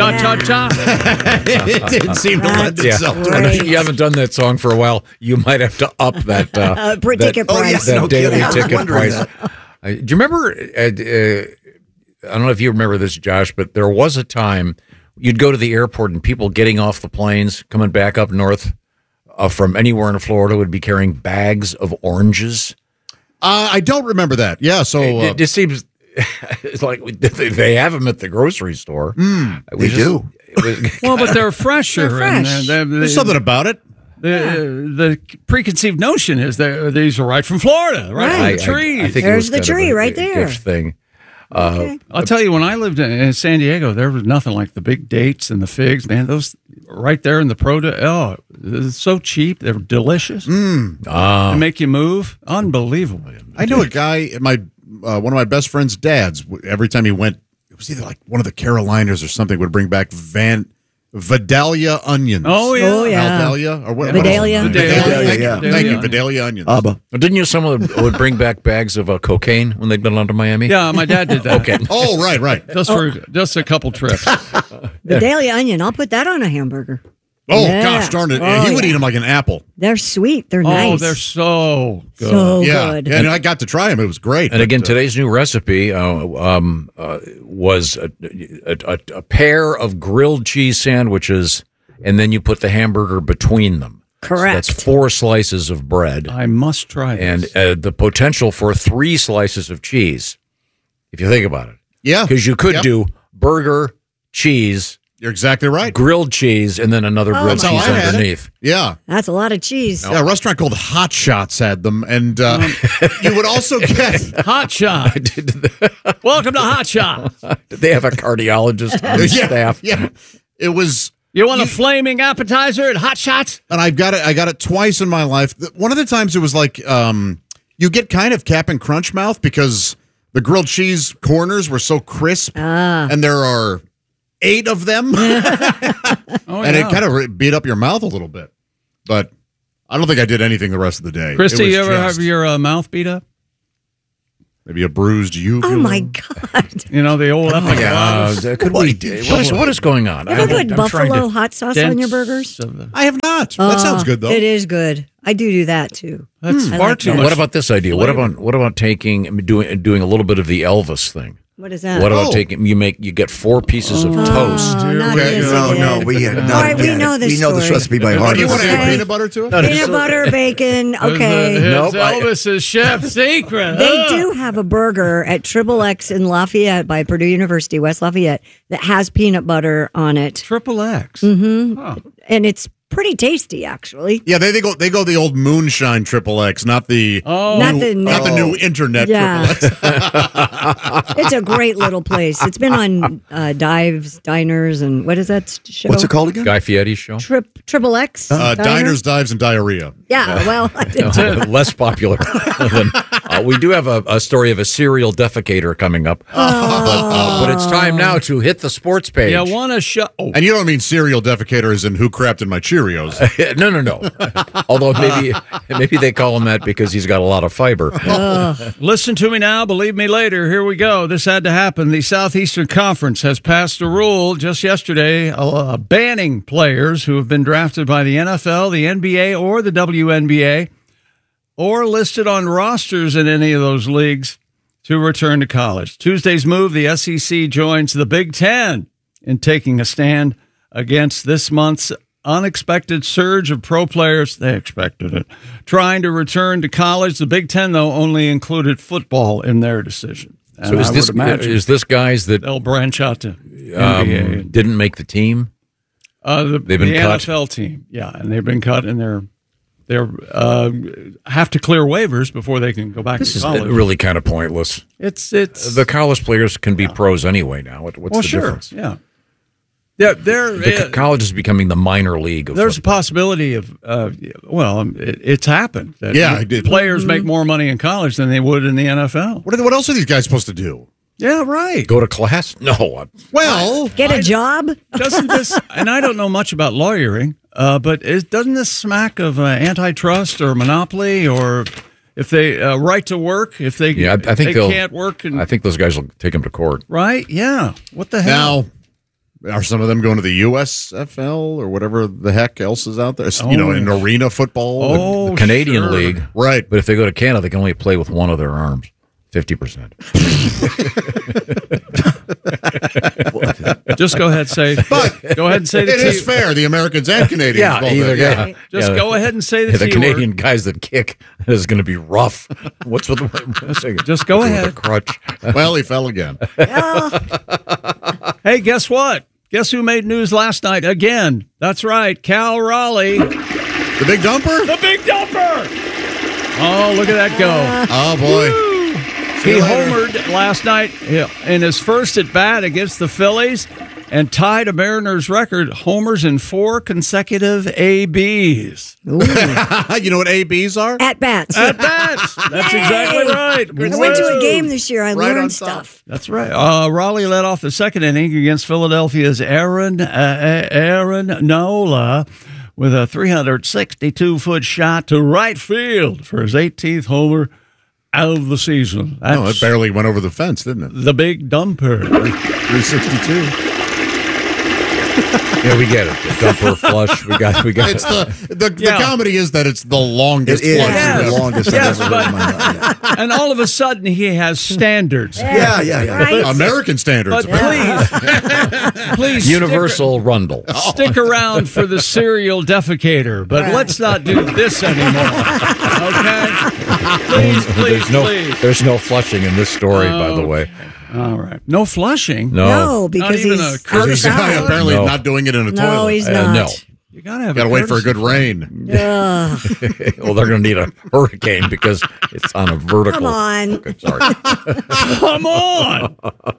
Cha-cha-cha. It didn't seem to lend itself to Right. it. You haven't done that song for a while. You might have to up that ticket price. that no daily kidding. I was ticket wondering price. Do you remember? I don't know if you remember this, Josh, but there was a time you'd go to the airport and people getting off the planes coming back up north from anywhere in Florida would be carrying bags of oranges. I don't remember that. Yeah, so It just seems it's like they have them at the grocery store. They do. Well, but they're fresher. They're fresh. And there's something about it. the preconceived notion is that these are right from Florida, right from the trees. I think There's it was the kind tree of a right there. gift thing. Okay. I'll tell you, when I lived in San Diego, there was nothing like the big dates and the figs. Man, those right there in the produce. Oh, it's so cheap. They're delicious. They make you move. Unbelievable. I know a guy, one of my best friend's dads, every time he went, it was either like one of the Carolinas or something, would bring back Vidalia onions. Oh, yeah. Oh, yeah. Vidalia? Or what? Vidalia. Vidalia. Yeah. Thank you. Vidalia onions. Abba. Didn't you someone would bring back bags of cocaine when they'd been down to Miami? Yeah, my dad did that. Okay. Oh, right. Just a couple trips. Vidalia onion. I'll put that on a hamburger. Oh, Yeah. gosh darn it. Oh, He would yeah. eat them like an apple. They're sweet. They're Oh, nice. they're so good. so Yeah. good. And I got to try them. It was great. And again, today's new recipe was a pair of grilled cheese sandwiches, and then you put the hamburger between them. Correct. So that's 4 slices of bread, I must try this. and the potential for 3 slices of cheese, if you think about it. Yeah. Because you could Yep. do burger, cheese, You're exactly right. grilled cheese, and then another grilled my cheese God. underneath. Yeah. That's a lot of cheese. Yeah, a restaurant called Hot Shots had them. And you would also get... Hot Shot. Welcome to Hot Shot. They have a cardiologist on the staff. Yeah. It was... You want a flaming appetizer at Hot Shots? And I got it twice in my life. One of the times it was like you get kind of Cap'n Crunch mouth because the grilled cheese corners were so crisp, and there are 8 of them, and it kind of beat up your mouth a little bit. But I don't think I did anything the rest of the day. Christy, It was you ever just have your mouth beat up? maybe a bruised uvula? Oh, my God. You know, the old epiglottis. Could we? What is going on? Ever put I'm trying buffalo to- hot sauce on your burgers? I have not. That sounds good though. It is good. I do that too. That's I far like too that. much. What about this idea? What about doing a little bit of the Elvis thing? What is that? What about you get 4 pieces of toast? not Okay. this No, again. no, we had not. All right, we know this We know this story. recipe by heart. Do you want to add Okay. peanut butter to it? Peanut butter, bacon. Okay. It's Nope, I- Elvis's chef secret. They do have a burger at Triple X in Lafayette by Purdue University, West Lafayette, that has peanut butter on it. Triple X. And it's pretty tasty, actually. Yeah, they go the old moonshine triple X, not the Not the new internet Yeah. triple X. It's a great little place. It's been on Dives, Diners, and what is that show? What's it called again? Guy Fieri's show. Triple X? Diners, dives, and diarrhea. Yeah, well, I didn't. Less popular than. We do have a story of a serial defecator coming up, but it's time now to hit the sports page. You want to show? Oh, And you don't mean serial defecator as in who crapped in my Cheerios. No. Although maybe they call him that because he's got a lot of fiber. listen to me now, believe me later. Here we go. This had to happen. The Southeastern Conference has passed a rule just yesterday banning players who have been drafted by the NFL, the NBA, or the WNBA, or listed on rosters in any of those leagues to return to college. Tuesday's move, the SEC joins the Big Ten in taking a stand against this month's unexpected surge of pro players. They expected it. Trying to return to college. The Big Ten, though, only included football in their decision. And So I would imagine is this guys that they'll branch out to NBA. didn't make the team? They've been the cut. NFL team, yeah, and they've been cut, and they're have to clear waivers before they can go back This to is college. really kind of pointless. It's The college players can be pros anyway now. What's well, the sure, difference? yeah. Yeah, College is becoming the minor league of there's a football. possibility of, it's happened. That Yeah, it did. Players make more money in college than they would in the NFL. What else are these guys supposed to do? Yeah, right. Go to class? No. Well, Get a job? Doesn't this, and I don't know much about lawyering, but doesn't this smack of antitrust or monopoly or if they right to work, if they, I think they they'll can't work? And, I think those guys will take him to court. right? Yeah. What the hell? now Are some of them going to the USFL or whatever the heck else is out there? In arena football. The Canadian League. Right. But if they go to Canada, they can only play with one of their arms. 50%. Just go ahead and say. But go ahead and say the it is fair. The Americans and Canadians. Just go ahead and say the the T Canadian word. guys that kick is going to be rough. What's with the Just go with ahead. the crutch? Well, he fell again. Hey, guess what? Guess who made news last night again? That's right, Cal Raleigh, The big dumper? the big dumper. Oh, look at that go! Oh, boy. He homered last night in his first at bat against the Phillies and tied a Mariners record, homers in 4 consecutive ABs. You know what ABs are? At bats. At bats. That's exactly right. I went to a game this year. I Right on learned top. stuff. That's right. Raleigh led off the second inning against Philadelphia's Aaron Nola with a 362-foot shot to right field for his 18th homer of the season. No, That's it barely went over the fence, didn't it? the big dumper. 362. Yeah, we get it. The dumper flush. We got. It's the Yeah. comedy is that it's the longest It is flush. Yes. the longest Yes, I've ever heard in my life. And all of a sudden, he has standards. Yeah. Right? American standards. But please Universal Rundle. stick around for the serial defecator. But let's not do this anymore. Okay? Please. There's no flushing in this story, by the way. All right. No flushing. No, because even he's a courtesy outside. Apparently No. not doing it in a No, toilet. he's not. No. You gotta have. Got to wait for a courtesy. good rain. Ugh. Well, they're going to need a hurricane because it's on a vertical. Come on. Okay, sorry. Come on.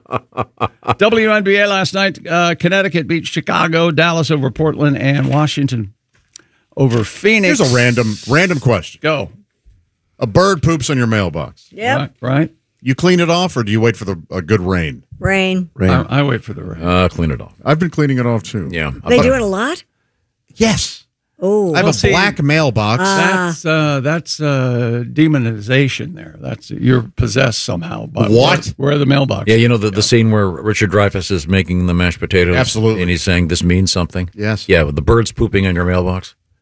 WNBA last night. Connecticut beat Chicago, Dallas over Portland, and Washington over Phoenix. Here's a random question. Go. A bird poops on your mailbox. Yep. Right. You clean it off, or do you wait for a good rain? Rain. I wait for the rain. Clean it off. I've been cleaning it off too. Yeah. They do it a lot? Yes. Oh. I have Well, a see, black mailbox. That's demonization there. That's you're possessed somehow. By What? Where the mailbox? Yeah, you know the scene where Richard Dreyfuss is making the mashed potatoes? Absolutely. And he's saying, this means something? Yes. Yeah, with the birds pooping on your mailbox.